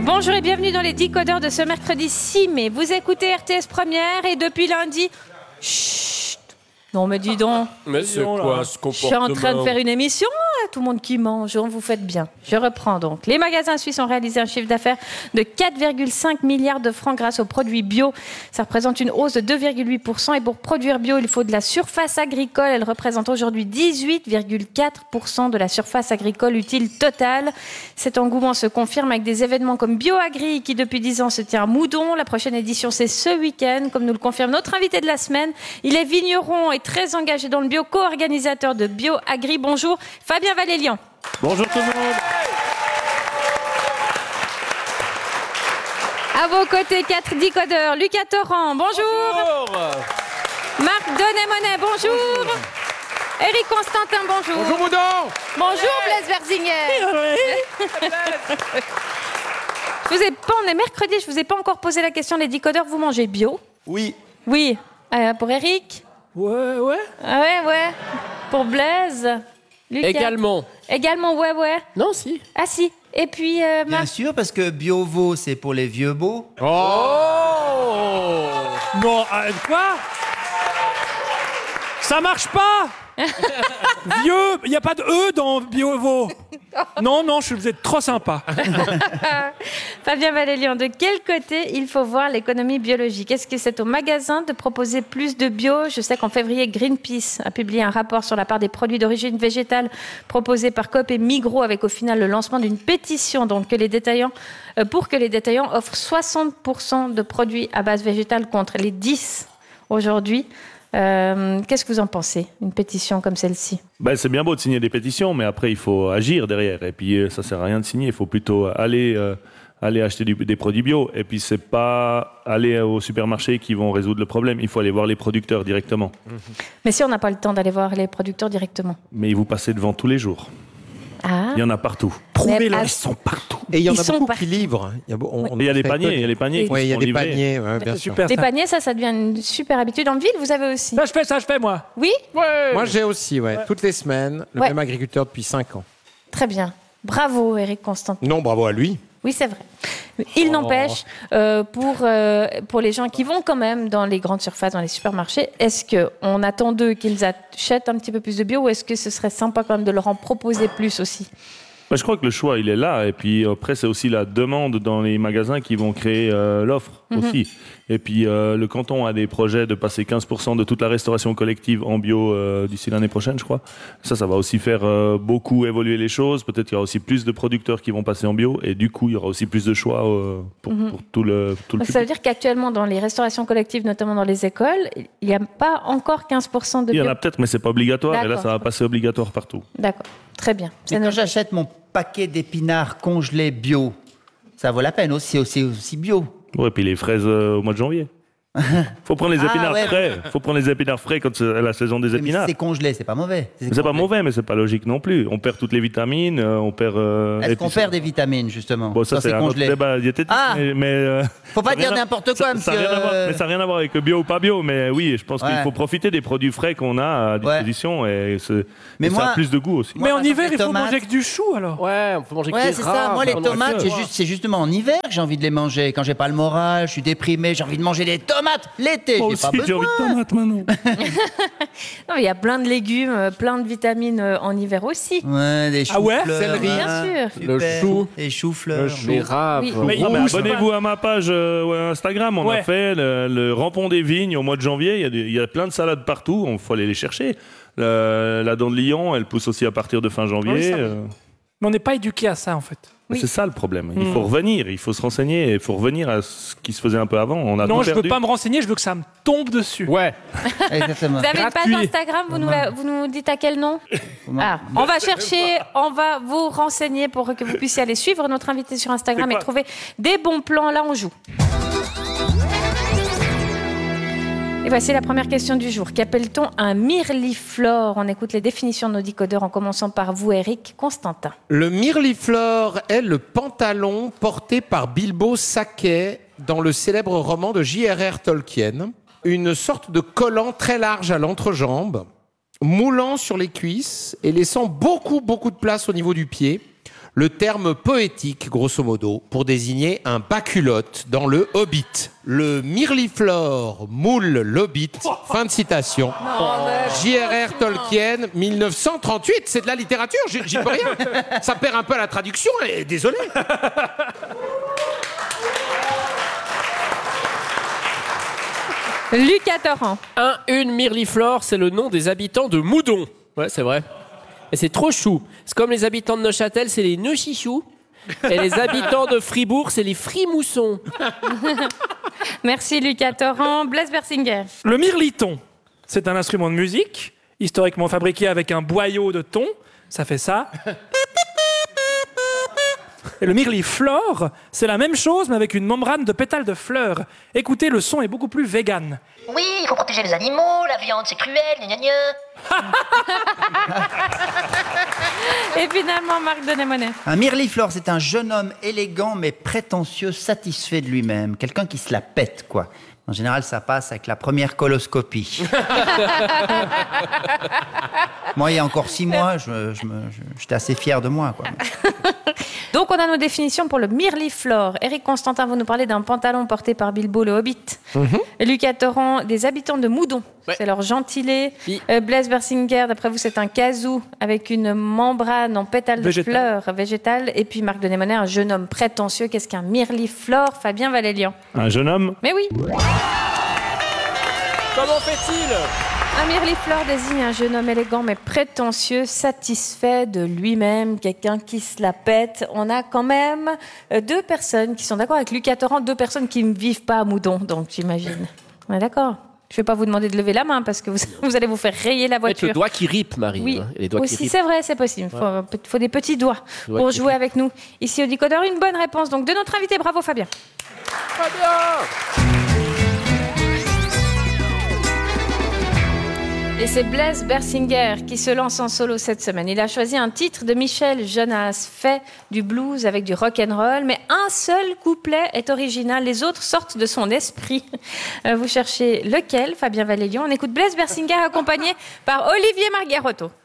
Bonjour et bienvenue dans les Décodeurs de ce mercredi 6 mai. Vous écoutez RTS Première et depuis lundi... Chut. Non mais dis donc. Mais c'est quoi ce comportement ? Je suis en train de faire une émission, tout le monde qui mange, vous faites bien. Je reprends donc. Les magasins suisses ont réalisé un chiffre d'affaires de 4,5 milliards de francs grâce aux produits bio. Ça représente une hausse de 2,8%. Et pour produire bio, il faut de la surface agricole. Elle représente aujourd'hui 18,4% de la surface agricole utile totale. Cet engouement se confirme avec des événements comme BioAgri qui depuis 10 ans se tient à Moudon. La prochaine édition, c'est ce week-end, comme nous le confirme notre invité de la semaine. Il est vigneron et très engagé dans le bio, co-organisateur de BioAgri. Bonjour, Fabien Valélian. Bonjour tout le monde. À vos côtés, 4 décodeurs. Lucas Torrent, bonjour. Marc Donnet-Monet, bonjour. Éric Constantin, bonjour. Bonjour Moudon. Bonjour Blaise Verzinger. Je vous ai pas, on est mercredi, je vous ai pas encore posé la question, les décodeurs, vous mangez bio ? Oui. Oui. Pour Éric ? Ouais. Ah ouais. Pour Blaise ? Lucas ? Également, ouais. Non, si. Ah si. Et puis, Bien Marc ? sûr, parce que Biovo, c'est pour les vieux beaux. Oh non, quoi ? Ça marche pas. Vieux, il n'y a pas de E dans Biovo. Non, vous êtes trop sympa. Fabien Valélian, de quel côté il faut voir l'économie biologique ? Est-ce que c'est au magasin de proposer plus de bio ? Je sais qu'en février, Greenpeace a publié un rapport sur la part des produits d'origine végétale proposés par Coop et Migros, avec au final le lancement d'une pétition donc, pour que les détaillants offrent 60% de produits à base végétale contre les 10% aujourd'hui. Qu'est-ce que vous en pensez, une pétition comme celle-ci ? C'est bien beau de signer des pétitions, mais après, il faut agir derrière. Et puis, ça ne sert à rien de signer. Il faut plutôt aller acheter des produits bio. Et puis, ce n'est pas aller au supermarché qui vont résoudre le problème. Il faut aller voir les producteurs directement. Mais si on n'a pas le temps d'aller voir les producteurs directement ? Mais vous passez devant tous les jours. Ah. Il y en a partout. Prouvez-le, ils sont partout. Et il y en Ils a sont beaucoup partout. qui livrent. Il y a des paniers. Oui, il y a des livrés. paniers, ouais, bien sûr. Super. Des paniers, ça devient une super habitude. En ville, vous avez aussi ? Ça, je fais, moi. Oui ? Moi, j'ai aussi, toutes les semaines, le même agriculteur depuis 5 ans. Très bien. Bravo, Éric Constantin. Non, bravo à lui. Oui, c'est vrai. Il n'empêche, pour les gens qui vont quand même dans les grandes surfaces, dans les supermarchés, est-ce qu'on attend d'eux qu'ils achètent un petit peu plus de bio ou est-ce que ce serait sympa quand même de leur en proposer plus aussi ? Je crois que le choix, il est là. Et puis après, c'est aussi la demande dans les magasins qui vont créer l'offre aussi. Et puis le canton a des projets de passer 15% de toute la restauration collective en bio d'ici l'année prochaine, je crois. Ça va aussi faire beaucoup évoluer les choses. Peut-être qu'il y aura aussi plus de producteurs qui vont passer en bio. Et du coup, il y aura aussi plus de choix pour tout le public. Ça veut dire qu'actuellement, dans les restaurations collectives, notamment dans les écoles, il n'y a pas encore 15% de bio. Il y en a peut-être, mais c'est pas obligatoire. D'accord. Et là, ça va passer obligatoire partout. D'accord. Très bien. Mais quand j'achète mon paquet d'épinards congelés bio, ça vaut la peine aussi bio. Ouais, et puis les fraises au mois de janvier. Faut prendre les épinards frais. Faut prendre les épinards frais quand c'est la saison des Mais si épinards. c'est congelé, c'est pas mauvais. C'est pas mauvais, mais c'est pas logique non plus. On perd toutes les vitamines, on perd. Est-ce qu'on perd des vitamines justement Bon, ça quand c'est un autre congelé? débat diététique. Mais Faut pas ça a dire rien à- n'importe quoi, ça monsieur. a rien à voir, mais ça n'a rien à voir avec le bio ou pas bio. Mais oui, je pense qu'il faut profiter des produits frais qu'on a à disposition et Mais ça moi- a plus de goût aussi. Mais en par hiver, exemple, il faut les tomates- manger que du chou, alors. Ouais, on peut manger que Ouais, des c'est rats, ça. Moi, les pendant tomates, que- c'est justement en hiver que j'ai envie de les manger. Quand j'ai pas le moral, je suis déprimé, j'ai envie de manger des tomates. L'été, Moi j'ai aussi, pas j'ai envie besoin. de tomates maintenant. Non, il y a plein de légumes, plein de vitamines en hiver aussi. Ouais, des Ah ouais, choux-fleurs. céleri. Bien sûr. Super. Le chou. Les choux-fleurs. Les rats. Oui. Mais Non, mais rouge, abonnez-vous à ma page Instagram. On Ouais. a fait le rampon des vignes au mois de janvier. Il y a plein de salades partout. Il faut aller les chercher. La dent de lion, elle pousse aussi à partir de fin janvier. Oui, ça. Mais on n'est pas éduqué à ça, en fait. Mais Oui. c'est ça le problème. Il faut revenir, il faut se renseigner, il faut revenir à ce qui se faisait un peu avant. On a Non, tout je veux perdu. pas me renseigner, je veux que ça me tombe dessus. Ouais. Exactement. Vous avez une page Gratuit. Instagram, vous nous dites à quel nom ? On va chercher, on va vous renseigner pour que vous puissiez aller suivre notre invité sur Instagram C'est et quoi trouver des bons plans. Là, on joue. Et voici la première question du jour. Qu'appelle-t-on un myrliflore ? On écoute les définitions de nos décodeurs en commençant par vous, Éric Constantin. Le myrliflore est le pantalon porté par Bilbo Sackey dans le célèbre roman de J.R.R. Tolkien. Une sorte de collant très large à l'entrejambe, moulant sur les cuisses et laissant beaucoup de place au niveau du pied. le terme poétique, grosso modo, pour désigner un baculotte dans le Hobbit. Le mirliflor moule l'Hobbit. Fin de citation. J.R.R. Tolkien, 1938. C'est de la littérature, j'y peux rien. Ça perd un peu à la traduction, et désolé. Lucas Torrent. Une mirliflor, c'est le nom des habitants de Moudon. Ouais, c'est vrai. Et c'est trop chou. C'est comme les habitants de Neuchâtel, c'est les Neuchichous. Et les habitants de Fribourg, c'est les Frimoussons. Merci Lucas Torrent. Blaise Bersinger. Le mirliton, c'est un instrument de musique, historiquement fabriqué avec un boyau de thon. Ça fait ça. Et le mirliflor, c'est la même chose, mais avec une membrane de pétales de fleurs. Écoutez, le son est beaucoup plus vegan. Oui, il faut protéger les animaux, la viande c'est cruel, gna gna gna. Et finalement, Marc Denemonet. Un mirliflor, c'est un jeune homme élégant mais prétentieux, satisfait de lui-même. Quelqu'un qui se la pète, quoi. En général, ça passe avec la première coloscopie. Moi, il y a encore 6 mois, j'étais assez fier de moi, quoi. Donc, on a nos définitions pour le mirliflor. Éric Constantin, vous nous parlez d'un pantalon porté par Bilbo le Hobbit. Lucas Torrent, des habitants de Moudon. Ouais. C'est leur gentilé. Oui. Blaise Bersinger, d'après vous, c'est un casou avec une membrane en pétales de fleurs végétales. Et puis Marc Denemonet, un jeune homme prétentieux. Qu'est-ce qu'un mirliflor? Fabien Valélian. Un jeune homme. Mais oui. Comment fait-il? Un mirliflor désigne un jeune homme élégant mais prétentieux, satisfait de lui-même, quelqu'un qui se la pète. On a quand même 2 personnes qui sont d'accord avec Lucas Torrent, 2 personnes qui ne vivent pas à Moudon, donc j'imagine. On est d'accord? Je ne vais pas vous demander de lever la main parce que vous allez vous faire rayer la Avec voiture. le doigt qui ripe, Marie. Oui, Hein, les doigts qui aussi ripent. c'est vrai, c'est possible. Il faut des petits doigts pour jouer avec nous. Ici au Décodeur, une bonne réponse donc de notre invité. Bravo Fabien. Et c'est Blaise Bersinger qui se lance en solo cette semaine. Il a choisi un titre de Michel Jonas, fait du blues avec du rock'n'roll, mais un seul couplet est original, les autres sortent de son esprit. Vous cherchez lequel, Fabien Valélian? On écoute Blaise Bersinger accompagné par Olivier Margarotto.